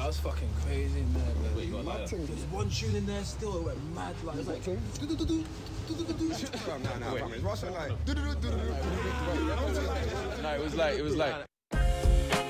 I was fucking crazy in there, man. Wait, you got like that? There's one tune in there still, it went mad. Like, it was like, do-do-do-do, do-do-do-do. No, it's Russian like. No, it was like